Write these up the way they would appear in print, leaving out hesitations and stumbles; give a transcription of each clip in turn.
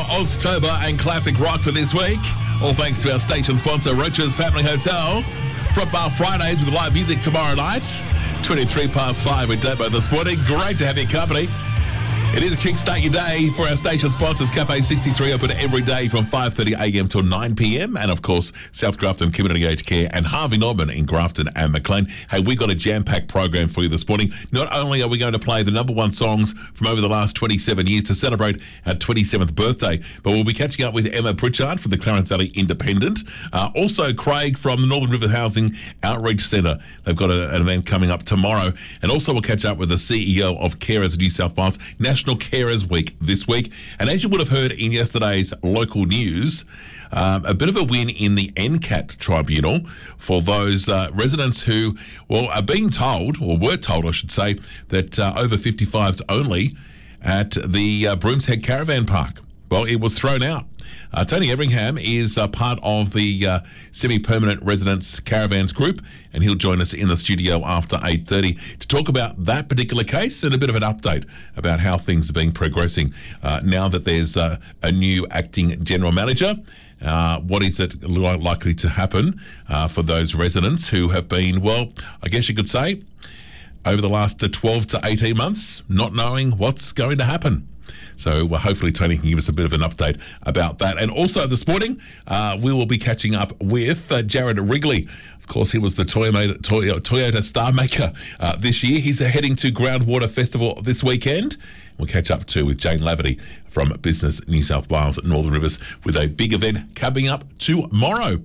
Oztober and classic rock for this week. All thanks to our station sponsor, Roach's Family Hotel. Front Bar Fridays with live music tomorrow night. 5:23 with Debo this morning. Great to have your company. It is a kickstart your day for our station sponsors. Cafe 63 open every day from 5:30am till 9pm. And of course, South Grafton Community Aged Care and Harvey Norman in Grafton and Maclean. Hey, we got a jam-packed program for you this morning. Not only are we going to play the number one songs from over the last 27 years to celebrate our 27th birthday, but we'll be catching up with Emma Pritchard from the Clarence Valley Independent. Also, Craig from the Northern River Housing Outreach Centre. They've got an event coming up tomorrow. And also we'll catch up with the CEO of Carers New South Wales, National Carers Week this week. And as you would have heard in yesterday's local news, a bit of a win in the NCAT tribunal for those residents who, are being told, or were told, I should say, that over 55s only at the Brooms Head Caravan Park. Well, it was thrown out. Tony Everingham is part of the semi-permanent residents caravans group, and he'll join us in the studio after 8:30 to talk about that particular case and a bit of an update about how things are being progressing now that there's a new acting general manager. What is it likely to happen for those residents who have been, I guess you could say, over the last 12 to 18 months, not knowing what's going to happen. So hopefully Tony can give us a bit of an update about that. And also this morning, we will be catching up with Jared Wrigley. Of course, he was the Toyota Star Maker this year. He's heading to Groundwater Festival this weekend. We'll catch up too with Jane Laverty from Business New South Wales at Northern Rivers with a big event coming up tomorrow,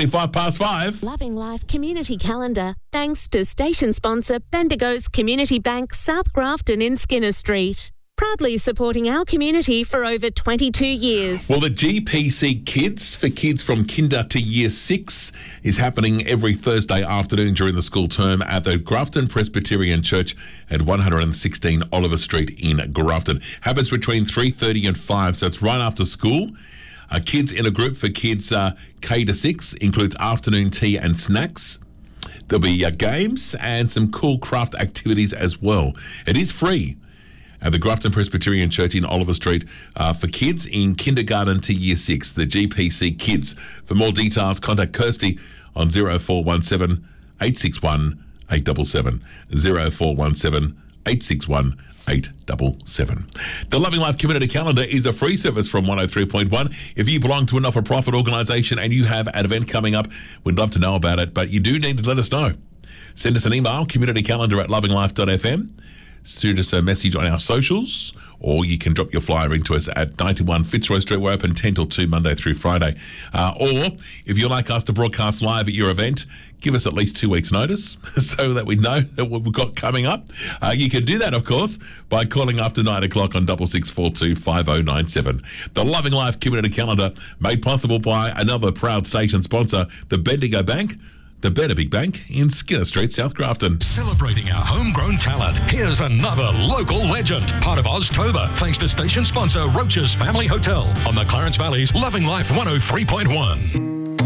5:25. Loving Life Community Calendar, thanks to station sponsor Bendigo's Community Bank, South Grafton in Skinner Street. Proudly supporting our community for over 22 years. Well, the GPC Kids for kids from kinder to year 6 is happening every Thursday afternoon during the school term at the Grafton Presbyterian Church at 116 Oliver Street in Grafton. Happens between 3:30 and 5, so it's right after school. Kids in a group for kids K to 6 includes afternoon tea and snacks. There'll be games and some cool craft activities as well. It is free at the Grafton Presbyterian Church in Oliver Street for kids in kindergarten to year 6, the GPC Kids. For more details, contact Kirsty on 0417 861 877. 0417 861 877. The Loving Life Community Calendar is a free service from 103.1. If you belong to a not-for-profit organisation and you have an event coming up, we'd love to know about it, but you do need to let us know. Send us an email, communitycalendar@lovinglife.fm. Shoot us a message on our socials, or you can drop your flyer into us at 91 Fitzroy Street. We're open 10 till 2 Monday through Friday. Or if you'd like us to broadcast live at your event, give us at least 2 weeks' notice so that we know that what we've got coming up. You can do that, of course, by calling after 9 o'clock on 6642 5097. The Loving Life Community Calendar, made possible by another proud station sponsor, the Bendigo Bank, the Better Big Bank in Skinner Street, South Grafton. Celebrating our homegrown talent, here's another local legend. Part of Oztober, thanks to station sponsor Roach's Family Hotel on the Clarence Valley's Loving Life 103.1.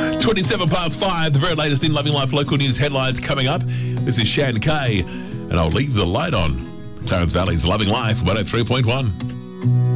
5:27, the very latest in Loving Life local news headlines coming up. This is Shan Kay, and I'll leave the light on. Clarence Valley's Loving Life 103.1.